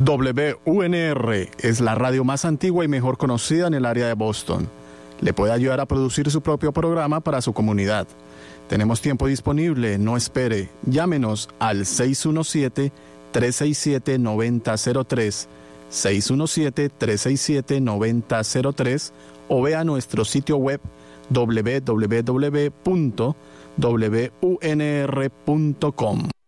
WUNR es la radio más antigua y mejor conocida en el área de Boston. Le puede ayudar a producir su propio programa para su comunidad. Tenemos tiempo disponible, no espere. Llámenos al 617-367-9003, 617-367-9003 o vea nuestro sitio web www.wunr.com.